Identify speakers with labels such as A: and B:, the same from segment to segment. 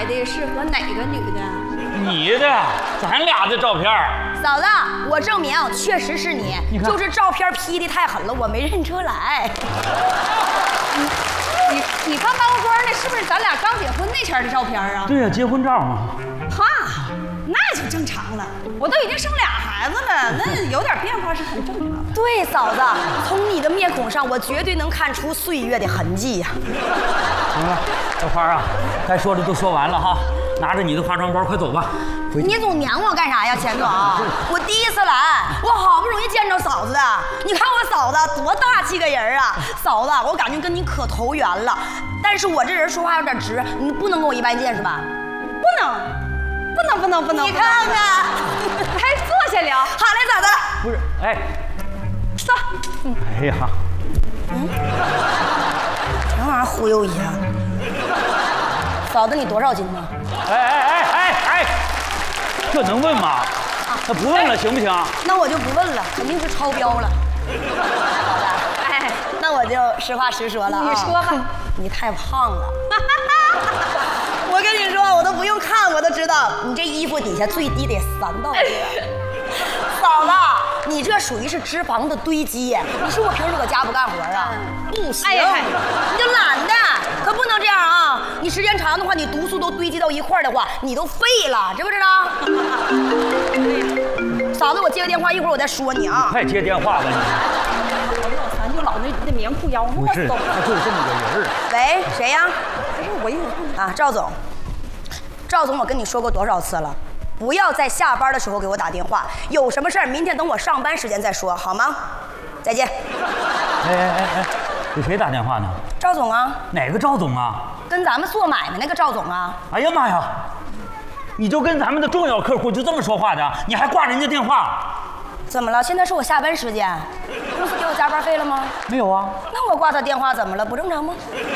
A: 拍的是和哪个女的？
B: 你的，咱俩的照片。
C: 嫂子，我证明确实是你，就是照片 P 的太狠了，我没认出来。
A: 你看包光那是不是咱俩刚结婚那前的照片啊？
B: 对呀，结婚照嘛。
A: 哈，那就正常了。我都已经生俩孩子了，那有点变化是很正常的。
C: 对，嫂子，从你的面孔上，我绝对能看出岁月的痕迹呀。
B: 行了，小花啊，该说的都说完了哈，拿着你的化妆包，快走吧。
C: 你总撵我干啥呀，钱总？我第一次来，我好不容易见着嫂子的。你看我嫂子多大气个人啊！嫂子，我感觉跟你可投缘了。但是我这人说话有点直，你不能跟我一般见识吧？
A: 不能。
C: 你看看，
A: 还坐下聊。
C: 好嘞，嫂子。
B: 不是，哎，
A: 坐。
B: 哎呀，
C: 什么玩意儿忽悠一下？嫂子，你多少斤呢？
B: 哎，这能问吗？那不问了行不行？
C: 那我就不问了，肯定是超标了。好的，哎，那我就实话实说了啊。
A: 你说吧，
C: 你太胖了。我跟你说，我都不用看，我都知道你这衣服底下最低得3道线。嫂子，你这属于是脂肪的堆积。你说我平时搁家不干活啊？不行，你就懒的，可不能这样啊！你时间长的话，你毒素都堆积到一块儿的话，你都废了，知不知道？嫂子，我接个电话，一会儿我再说你啊。
B: 快接电话吧你。
A: 咱就老那棉裤腰，
B: 不是，他就是这么个人。
C: 喂，谁呀？
A: 不是我一会儿看。
C: 啊，赵总。赵总，我跟你说过多少次了，不要在下班的时候给我打电话，有什么事儿明天等我上班时间再说，好吗？再见。
B: 哎，给谁打电话呢？
C: 赵总啊。
B: 哪个赵总啊？
C: 跟咱们做买卖那个赵总啊。
B: 哎呀妈呀，你就跟咱们的重要客户就这么说话的？你还挂人家电话？
C: 怎么了？现在是我下班时间，公司给我加班费了吗？
B: 没有啊。
C: 那我挂他电话怎么了？不正常吗？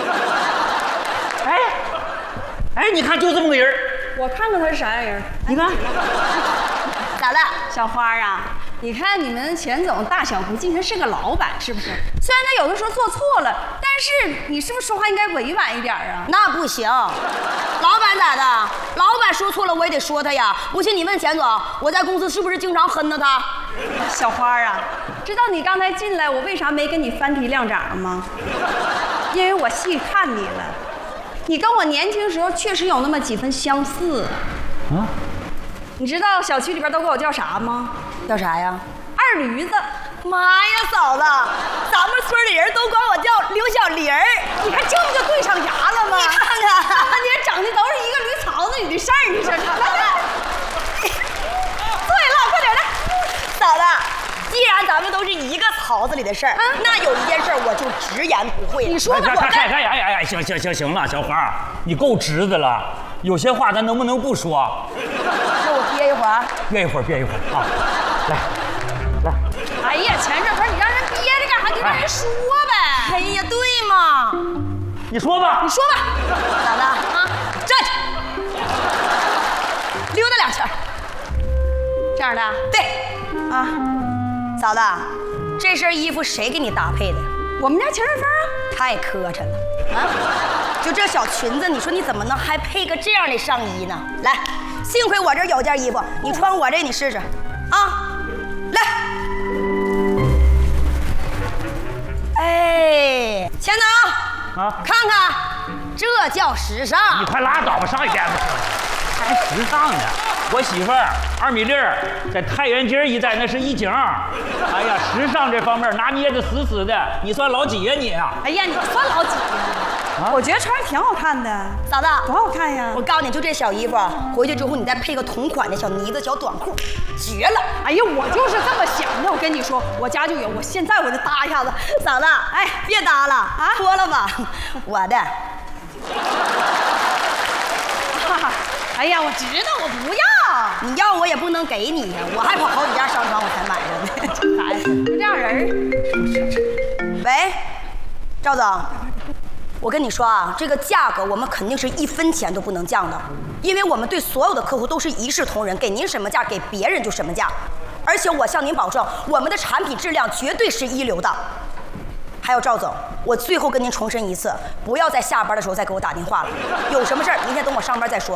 B: 哎，你看就这么个人。
A: 我看看他是啥样人。
B: 你看，
C: 咋的？
A: 小花啊，你看你们钱总大小不敬，他是个老板，是不是？虽然他有的时候做错了，但是你是不是说话应该委婉一点啊？
C: 那不行，老板咋的？老板说错了我也得说他呀。不信你问钱总，我在公司是不是经常哼着他？
A: 小花啊，知道你刚才进来我为啥没跟你翻提亮掌吗？因为我细看你了。你跟我年轻时候确实有那么几分相似。
B: 啊？
A: 你知道小区里边都管我叫啥吗？
C: 叫啥呀？
A: 二驴子。
C: 妈呀，嫂子，咱们村里人都管我叫刘小玲儿。
A: 你看这不就对上牙了吗？
C: 你看看，
A: 你整的都是一个驴槽子里的事儿，你说啥？来，对了，快点的。
C: 嫂子，既然咱们都是一个槽子里的事儿，那有一件事我就直言不讳了。
A: 你说吧，
B: 哎，行了，小花，你够直的了。有些话咱能不能不说？
C: 那我憋一会儿。
B: 憋一会儿啊！来。
A: 哎呀，钱这块你让人憋着干啥？你让人说呗。
C: 哎呀，对嘛。
B: 你说吧。
A: 你说吧。
C: 嫂子啊，站起，溜达2圈。
A: 这样的。
C: 对。啊，嫂子，这身衣服谁给你搭配的？
A: 我们家钱顺风啊。
C: 太磕碜了啊！就这小裙子，你说你怎么能还配个这样的上衣呢？来，幸亏我这有件衣服，你穿我这你试试啊！来，哎，钱总啊，看看，这叫时尚。
B: 你快拉倒吧，上一天不是？还时尚呢？我媳妇儿2.6米，在太原街一带那是一景。哎呀，时尚这方面拿捏的死死的。你算老几呀你啊？
A: 哎呀，你算老几呀？我觉得穿着挺好看的。
C: 嫂子，
A: 多好看呀！
C: 我告诉你，就这小衣服，回去之后你再配个同款的小呢子小短裤，绝了！
A: 哎呀，我就是这么想的。我跟你说，我家就有，我现在我就搭一下子。
C: 嫂子，哎，别搭了啊，脱了吧，我的。
A: 哎呀，我知道，我不要。
C: 你要我也不能给你呀，我还跑好几家商场我才买的呢。
A: 哎，就这样人。
C: 喂，赵总，我跟你说啊，这个价格我们肯定是1分钱都不能降的，因为我们对所有的客户都是一视同仁，给您什么价，给别人就什么价。而且我向您保证，我们的产品质量绝对是一流的。还有赵总，我最后跟您重申一次，不要在下班的时候再给我打电话了。有什么事儿，明天等我上班再说。